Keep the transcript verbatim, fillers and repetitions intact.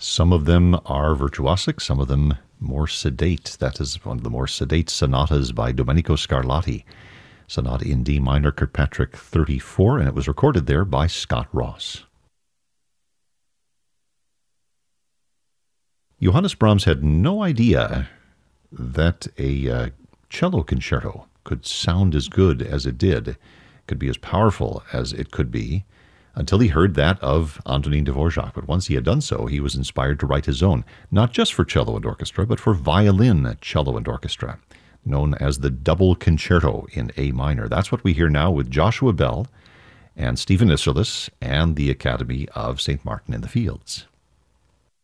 Some of them are virtuosic, some of them more sedate. That is one of the more sedate sonatas by Domenico Scarlatti. Sonata in D minor, Kirkpatrick thirty-four, and it was recorded there by Scott Ross. Johannes Brahms had no idea that a uh, cello concerto could sound as good as it did, could be as powerful as it could be, until he heard that of Antonin Dvorak. But once he had done so, he was inspired to write his own, not just for cello and orchestra, but for violin, cello, and orchestra, known as the Double Concerto in A minor. That's what we hear now with Joshua Bell and Stephen Isserlis and the Academy of Saint Martin in the Fields.